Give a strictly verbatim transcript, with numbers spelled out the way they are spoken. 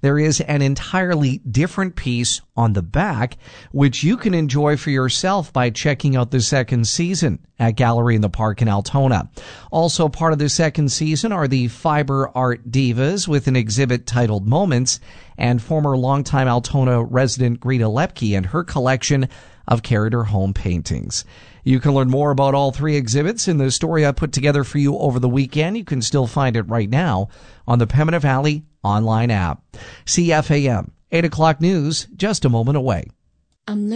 there is an entirely different piece on the back, which you can enjoy for yourself by checking out the second season at Gallery in the Park in Altona. Also part of the second season are the Fiber Art Divas with an exhibit titled Moments, and former longtime Altona resident Greta Lepke and her collection of carried her home paintings. You can learn more about all three exhibits in the story I put together for you over the weekend. You can still find it right now on the Pembina Valley online app. C F A M, eight o'clock news, just a moment away. I'm